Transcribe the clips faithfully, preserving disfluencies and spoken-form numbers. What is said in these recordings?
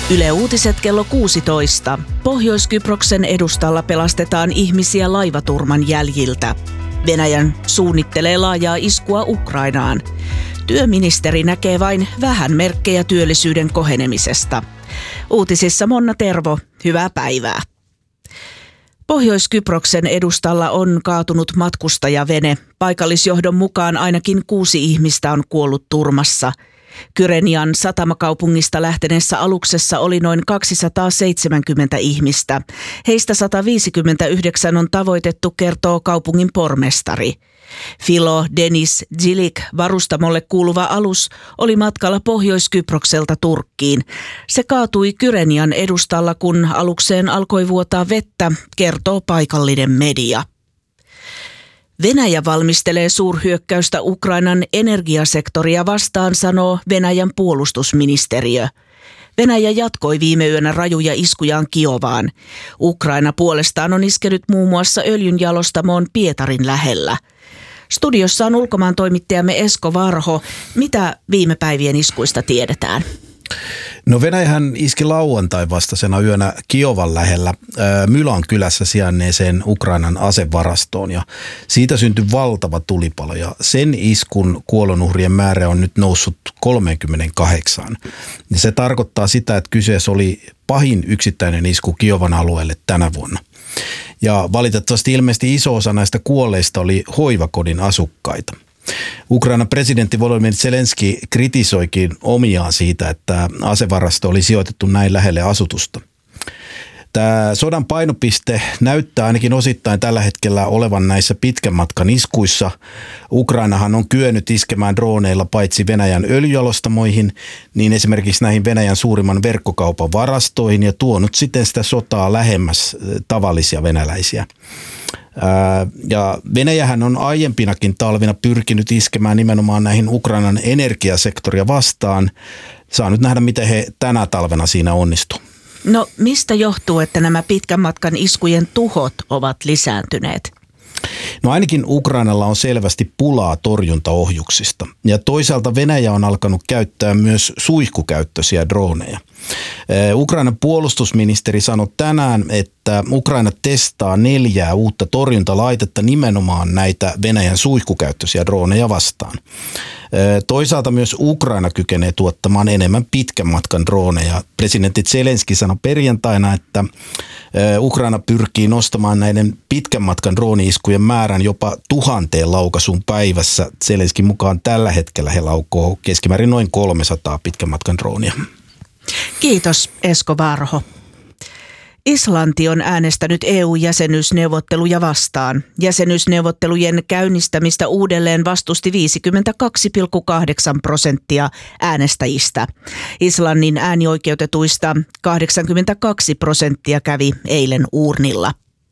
Yle Uutiset kello kuusitoista. Pohjois-Kyproksen edustalla pelastetaan ihmisiä laivaturman jäljiltä. Venäjän suunnittelee laajaa iskua Ukrainaan. Työministeri näkee vain vähän merkkejä työllisyyden kohenemisesta. Uutisissa Monna Tervo, hyvää päivää. Pohjois-Kyproksen edustalla on kaatunut matkustajavene. Paikallisjohdon mukaan ainakin kuusi ihmistä on kuollut turmassa. Kyrenian satamakaupungista lähteneessä aluksessa oli noin kaksisataaseitsemänkymmentä ihmistä. Heistä sata viisikymmentäyhdeksän on tavoitettu, kertoo kaupungin pormestari. Filo Deniz Cilik varustamolle kuuluva alus oli matkalla Pohjois-Kyprokselta Turkkiin. Se kaatui Kyrenian edustalla, kun alukseen alkoi vuotaa vettä, kertoo paikallinen media. Venäjä valmistelee suurhyökkäystä Ukrainan energiasektoria vastaan, sanoo Venäjän puolustusministeriö. Venäjä jatkoi viime yönä rajuja iskujaan Kiovaan. Ukraina puolestaan on iskenyt muun muassa öljynjalostamoon Pietarin lähellä. Studiossa on ulkomaan toimittajamme Esko Varho. Mitä viime päivien iskuista tiedetään? No Venäjähän iski lauantai vastaisena yönä Kiovan lähellä Mylan kylässä sijainneeseen Ukrainan asevarastoon ja siitä syntyi valtava tulipalo ja sen iskun kuolonuhrien määrä on nyt noussut kolmekymmentäkahdeksan. Ja se tarkoittaa sitä, että kyseessä oli pahin yksittäinen isku Kiovan alueelle tänä vuonna. Ja valitettavasti ilmeisesti iso osa näistä kuolleista oli hoivakodin asukkaita. Ukrainan presidentti Volodymyr Zelenski kritisoikin omiaan siitä, että asevarasto oli sijoitettu näin lähelle asutusta. Tämä sodan painopiste näyttää ainakin osittain tällä hetkellä olevan näissä pitkän matkan iskuissa. Ukrainahan on kyennyt iskemään droneilla paitsi Venäjän öljyjalostamoihin, niin esimerkiksi näihin Venäjän suurimman verkkokaupan varastoihin ja tuonut siten sitä sotaa lähemmäs tavallisia venäläisiä. Ja Venäjähän on aiempinakin talvina pyrkinyt iskemään nimenomaan näihin Ukrainan energiasektoria vastaan. Saa nyt nähdä, miten he tänä talvena siinä onnistuu. No mistä johtuu, että nämä pitkän matkan iskujen tuhot ovat lisääntyneet? No ainakin Ukrainalla on selvästi pulaa torjuntaohjuksista ja toisaalta Venäjä on alkanut käyttää myös suihkukäyttöisiä droneja. Ukrainan puolustusministeri sanoi tänään, että Ukraina testaa neljää uutta torjuntalaitetta nimenomaan näitä Venäjän suihkukäyttöisiä droneja vastaan. Toisaalta myös Ukraina kykenee tuottamaan enemmän pitkän matkan droneja. Presidentti Zelenski sanoi perjantaina, että Ukraina pyrkii nostamaan näiden pitkän matkan drooni-iskujen määrän jopa tuhanteen laukaisuun päivässä. Zelenskin mukaan tällä hetkellä he laukoo keskimäärin noin kolmesataa pitkän matkan droonia. Kiitos Esko Varho. Islanti on äänestänyt E U-jäsenyysneuvotteluja vastaan. Jäsenyysneuvottelujen käynnistämistä uudelleen vastusti viisikymmentäkaksi pilkku kahdeksan prosenttia äänestäjistä. Islannin äänioikeutetuista kahdeksankymmentäkaksi prosenttia kävi eilen uurnilla.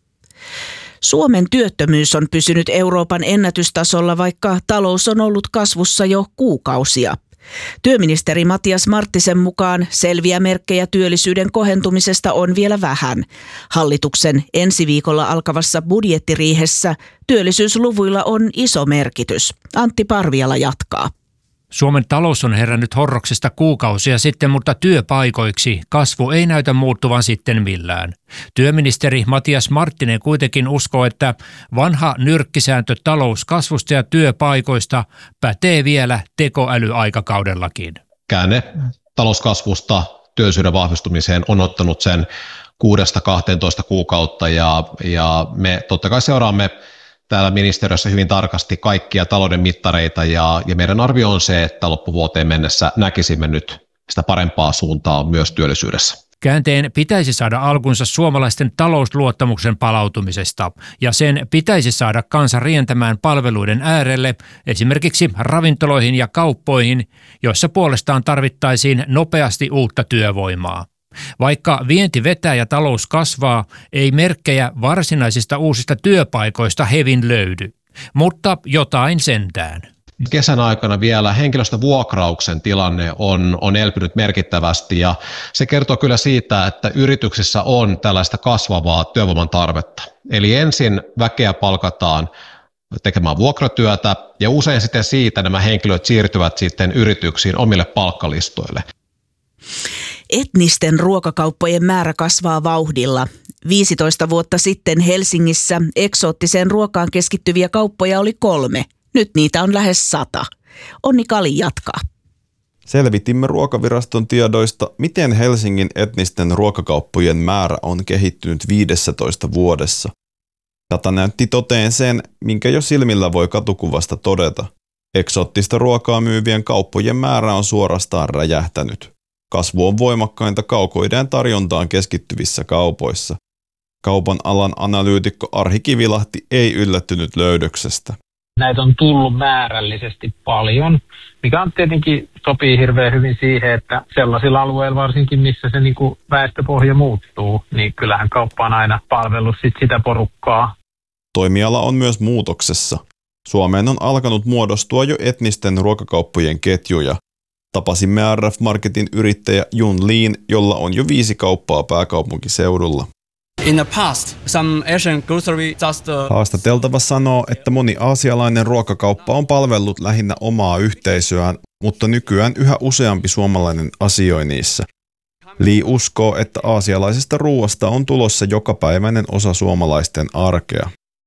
Suomen työttömyys on pysynyt Euroopan ennätystasolla, vaikka talous on ollut kasvussa jo kuukausia. Työministeri Matias Marttisen mukaan selviä merkkejä työllisyyden kohentumisesta on vielä vähän. Hallituksen ensi viikolla alkavassa budjettiriihessä työllisyysluvuilla on iso merkitys. Antti Parviala jatkaa. Suomen talous on herännyt horroksesta kuukausia sitten, mutta työpaikoiksi kasvu ei näytä muuttuvan sitten millään. Työministeri Matias Marttinen kuitenkin uskoo, että vanha nyrkkisääntö talouskasvusta ja työpaikoista pätee vielä tekoälyaikakaudellakin. Käänne talouskasvusta työllisyyden vahvistumiseen on ottanut sen kuudesta kahteentoista kuukautta ja, ja me totta kai seuraamme täällä ministeriössä hyvin tarkasti kaikkia talouden mittareita ja, ja meidän arvio on se, että loppuvuoteen mennessä näkisimme nyt sitä parempaa suuntaa myös työllisyydessä. Käänteen pitäisi saada alkunsa suomalaisten talousluottamuksen palautumisesta ja sen pitäisi saada kansa rientämään palveluiden äärelle, esimerkiksi ravintoloihin ja kauppoihin, joissa puolestaan tarvittaisiin nopeasti uutta työvoimaa. Vaikka vienti vetää ja talous kasvaa, ei merkkejä varsinaisista uusista työpaikoista hevin löydy, mutta jotain sentään. Kesän aikana vielä henkilöstövuokrauksen tilanne on, on elpynyt merkittävästi ja se kertoo kyllä siitä, että yrityksissä on tällaista kasvavaa työvoiman tarvetta. Eli ensin väkeä palkataan tekemään vuokratyötä ja usein sitten siitä nämä henkilöt siirtyvät sitten yrityksiin omille palkkalistoille. Etnisten ruokakauppojen määrä kasvaa vauhdilla. viisitoista vuotta sitten Helsingissä eksoottiseen ruokaan keskittyviä kauppoja oli kolme. Nyt niitä on lähes sata. Onni Kali jatkaa. Selvitimme Ruokaviraston tiedoista, miten Helsingin etnisten ruokakauppojen määrä on kehittynyt viidessätoista vuodessa. Data näytti toteen sen, minkä jo silmillä voi katukuvasta todeta. Eksoottista ruokaa myyvien kauppojen määrä on suorastaan räjähtänyt. Kasvu on voimakkainta kaukoideen tarjontaan keskittyvissä kaupoissa. Kaupan alan analyytikko Arhi Kivilahti ei yllättynyt löydöksestä. Näitä on tullut määrällisesti paljon, mikä on tietenkin sopii hirveän hyvin siihen, että sellaisilla alueilla varsinkin, missä se niin kuin väestöpohja muuttuu, niin kyllähän kauppa on aina palvellut sit sitä porukkaa. Toimiala on myös muutoksessa. Suomeen on alkanut muodostua jo etnisten ruokakauppojen ketjuja. Tapasimme R F-Marketin yrittäjä Jun Liin, jolla on jo viisi kauppaa pääkaupunkiseudulla. In the past, some Asian grocery just uh... Haastateltava sanoo, että moni aasialainen ruokakauppa on palvellut lähinnä omaa yhteisöään, mutta nykyään yhä useampi suomalainen asioi niissä. Lee uskoo, että aasialaisesta ruoasta on tulossa jokapäiväinen osa suomalaisten arkea.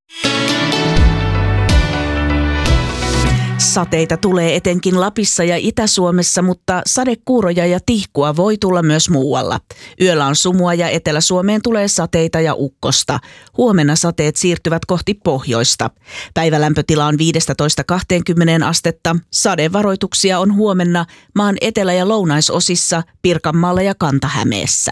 Sateita tulee etenkin Lapissa ja Itä-Suomessa, mutta sadekuuroja ja tihkua voi tulla myös muualla. Yöllä on sumua ja Etelä-Suomeen tulee sateita ja ukkosta. Huomenna sateet siirtyvät kohti pohjoista. Päivälämpötila on viisitoista kaksikymmentä astetta. Sadevaroituksia on huomenna maan etelä- ja lounaisosissa, Pirkanmaalla ja Kanta-Hämeessä.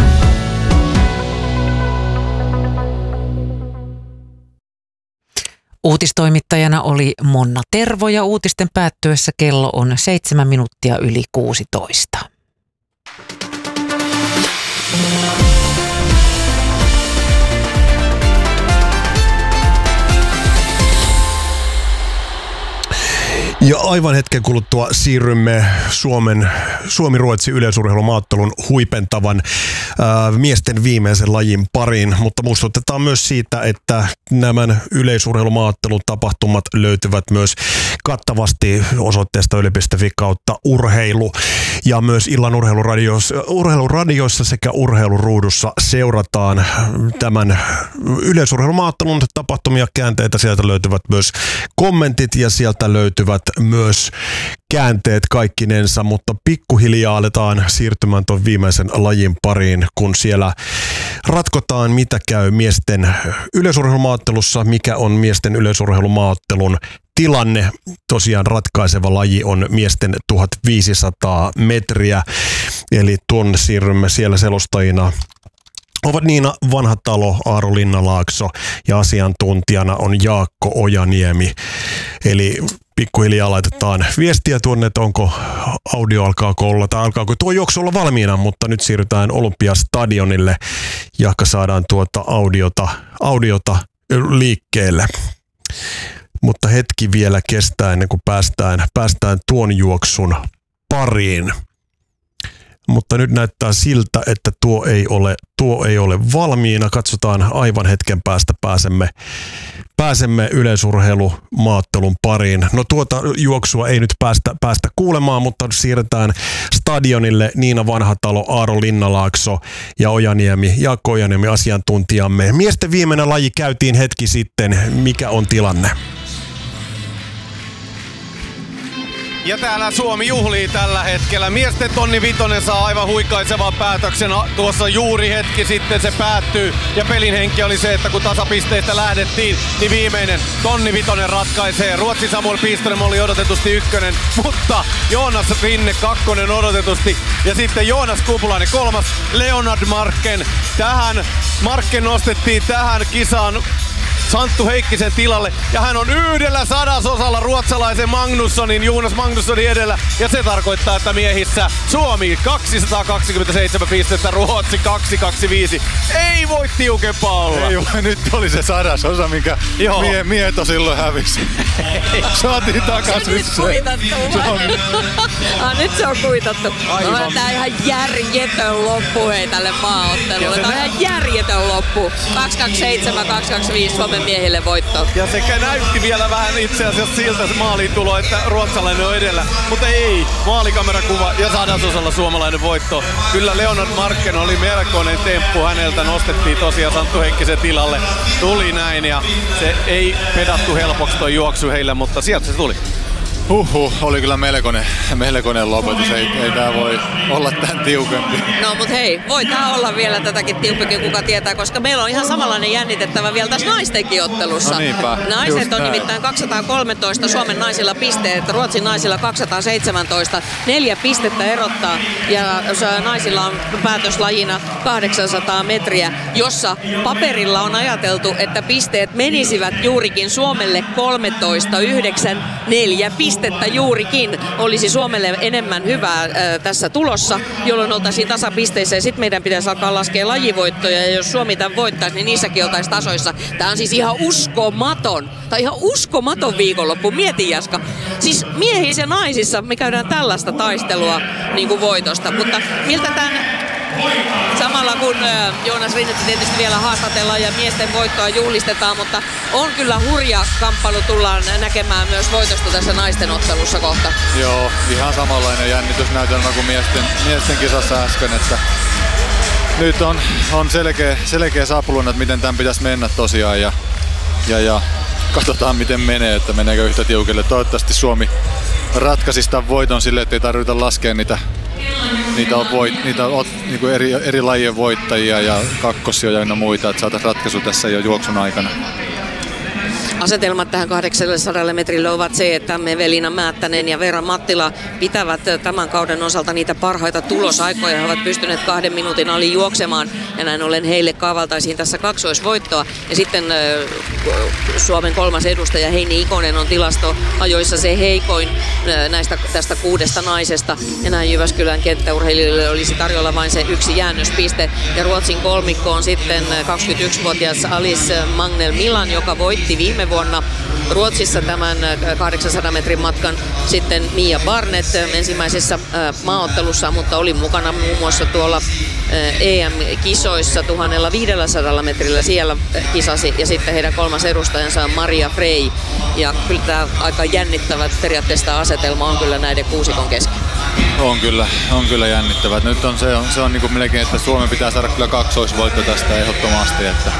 Uutistoimittajana oli Monna Tervo ja uutisten päättyessä kello on seitsemän minuuttia yli kuusitoista. Ja aivan hetken kuluttua siirrymme Suomen, Suomi-Ruotsi yleisurheilumaattelun huipentavan ää, miesten viimeisen lajin pariin, mutta muistutetaan myös siitä, että nämä yleisurheilumaattelun tapahtumat löytyvät myös kattavasti osoitteesta yle piste fi kautta urheilu ja myös illan urheiluradioissa, urheiluradioissa sekä urheiluruudussa seurataan tämän yleisurheilumaattelun tapahtumia, käänteitä, sieltä löytyvät myös kommentit ja sieltä löytyvät myös käänteet kaikkinensa, mutta pikkuhiljaa aletaan siirtymään tuon viimeisen lajin pariin, kun siellä ratkotaan, mitä käy miesten yleisurheilumaattelussa, mikä on miesten yleisurheilumaattelun tilanne. Tosiaan ratkaiseva laji on miesten tuhatviisisataa metriä, eli tuonne siirrymme siellä selostajina. Ovat Niina Vanhatalo, Aaro Linnalaakso ja asiantuntijana on Jaakko Ojaniemi. Eli pikkuhiljaa laitetaan viestiä tuonne, että onko audio alkaako olla tai alkaako tuo juoksu olla valmiina, mutta nyt siirrytään Olympiastadionille, jahka saadaan tuota audiota, audiota liikkeelle. Mutta hetki vielä kestää ennen kuin päästään, päästään tuon juoksun pariin. Mutta nyt näyttää siltä, että tuo ei ole, tuo ei ole valmiina. Katsotaan aivan hetken päästä pääsemme, pääsemme yleisurheilumaattelun pariin. No tuota juoksua ei nyt päästä, päästä kuulemaan, mutta siirretään stadionille Niina Vanhatalo, Aaro Linnalaakso ja Ojaniemi, Jaakko Ojaniemi asiantuntijamme. Miesten viimeinen laji käytiin hetki sitten. Mikä on tilanne? Ja täällä Suomi juhlii tällä hetkellä. Miesten tonni vitonen saa aivan huikaisevan päätöksen. Tuossa juuri hetki sitten se päättyy. Ja pelin henki oli se, että kun tasapisteistä lähdettiin, niin viimeinen tonni vitonen ratkaisee. Ruotsi Samuel Piistonen oli odotetusti ykkönen, mutta Joonas Rinne kakkonen odotetusti. Ja sitten Joonas Kupulainen kolmas, Leonard Marken. Tähän Marken nostettiin tähän kisaan Santtu Heikkisen tilalle, ja hän on yhdellä sadasosalla ruotsalaisen Magnussonin, Jonas Magnussonin edellä, ja se tarkoittaa, että miehissä Suomi kaksisataakaksikymmentäseitsemän pistettä, Ruotsi kaksisataakaksikymmentäviisi. Ei voi tiukempaa olla. Ei voi, nyt oli se sadasosa, minkä mie, Mieto silloin hävisi. Saatiin takaisin se. ah, nyt se on kuitattu. No, tää on ihan järjetön loppu hei tälle maaottelulle. Tää on ihan järjetön loppu. kaksisataakaksikymmentäseitsemän kaksisataakaksikymmentäviisi Suomen miehille voitto. Ja sekä näytti vielä vähän itse asiassa siltä se maaliin tulo, että ruotsalainen on edellä. Mutta ei, maalikamerakuva ja sadasosalla suomalainen voitto. Kyllä Leonard Markken oli melkoinen temppu. Häneltä nostettiin tosiaan Santtu Heikkisen tilalle. Tuli näin ja se ei pedattu helpoksi toi juoksu heille, mutta sieltä se tuli. Huhhuh, oli kyllä melkoinen, melkoinen lopetus. Ei, ei tää voi olla tän tiukempi. No mut hei, voi tää olla vielä tätäkin tiukempikin, kuka tietää, koska meillä on ihan samanlainen jännitettävä vielä tässä naistenkin ottelussa. No niinpä, Naiset on nimittäin kaksisataakolmetoista, Suomen naisilla pisteet, Ruotsin naisilla kaksisataaseitsemäntoista, neljä pistettä erottaa ja naisilla on päätöslajina kahdeksansataa metriä, jossa paperilla on ajateltu, että pisteet menisivät juurikin Suomelle kolmetoista yhdeksän, neljä pistettä juurikin olisi Suomelle enemmän hyvää äh, tässä tulossa, jolloin oltaisiin tasapisteissä ja sitten meidän pitäisi alkaa laskea lajivoittoja ja jos Suomi tämän voittaisi, niin niissäkin oltaisiin tasoissa. Tämä on siis ihan uskomaton, tai ihan uskomaton viikonloppu, mieti Jaska. Siis miehissä ja naisissa me käydään tällaista taistelua niin kuin voitosta, mutta miltä tämän samalla kun Joonas Rinnettä tietysti vielä haastatellaan ja miesten voittoa juhlistetaan, mutta on kyllä hurja kamppailu tullaan näkemään myös voitosta tässä naisten ottelussa kohta. Joo, ihan samanlainen jännitysnäytelmä kuin miesten, miesten kisassa äsken, että nyt on, on selkeä, selkeä sapluuna, että miten tämän pitäisi mennä tosiaan ja, ja, ja katsotaan miten menee, että meneekö yhtä tiukille. Toivottavasti Suomi ratkaisisi tämän voiton silleen, että ei tarvita laskea niitä Niitä on, voit, niitä on niinku eri, eri lajien voittajia ja kakkosia ja muita, että saataisiin ratkaisu tässä jo juoksun aikana. Asetelmat tähän kahdeksansataa metrille ovat se, että Evelina Määttänen ja Veera Mattila pitävät tämän kauden osalta niitä parhaita tulosaikoja. He ovat pystyneet kahden minuutin ali juoksemaan ja näin ollen heille kaavaltaisiin tässä kaksoisvoittoa. Ja sitten Suomen kolmas edustaja Heini Ikonen on tilastoajoissa se heikoin näistä tästä kuudesta naisesta. Ja näin Jyväskylän kenttäurheilijoille olisi tarjolla vain se yksi jäännöspiste. Ja Ruotsin kolmikko on sitten kaksikymmentäyksivuotias Alice Magnell Milan, joka voitti viime vuonna Ruotsissa tämän kahdeksansadan metrin matkan. Sitten Mia Barnett ensimmäisessä maaottelussa, mutta oli mukana muun muassa tuolla E M-kisoissa tuhatviisisataa metrillä siellä kisasi. Ja sitten heidän kolmas edustajansa on Maria Frey. Ja kyllä tämä aika jännittävä periaatteessa asetelma on kyllä näiden kuusikon kesken. On kyllä, on kyllä jännittävä. Nyt on se, on, se on niin kuin melkein, että Suomen pitää saada kyllä kaksoisvoitto tästä ehdottomasti. Että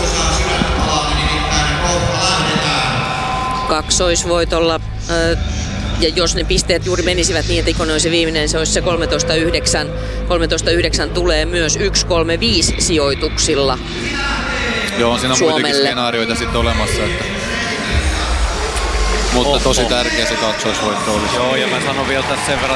kaksoisvoitolla, ja jos ne pisteet juuri menisivät niin, että Ikonen olisi viimeinen, se olisi se kolmetoista yhdeksän. kolmetoista yhdeksän tulee myös yksi kolme viisi sijoituksilla. Joo, on siinä Suomelle. Muitakin skenaarioita sitten olemassa, että mutta tosi tärkeä se kaksoisvoitto olisi. Joo, ja mä sanon vielä tässä sen verran,